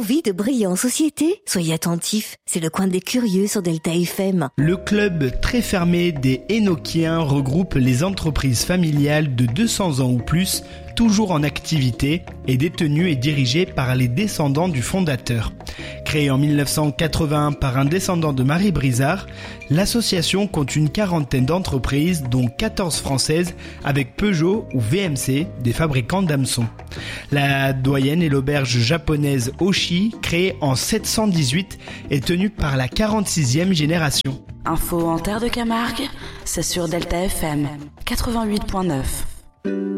Envie de briller en société ? Soyez attentifs, c'est le coin des curieux sur Delta FM. Le club très fermé des Hénokiens regroupe les entreprises familiales de 200 ans ou plus, toujours en activité et détenues et dirigées par les descendants du fondateur. Créée en 1981 par un descendant de Marie Brizard, l'association compte une quarantaine d'entreprises, dont 14 françaises, avec Peugeot ou VMC, des fabricants d'hameçons. La doyenne est l'auberge japonaise Oshi, créée en 718 et tenue par la 46e génération. Info en terre de Camargue, c'est sur Delta FM 88.9.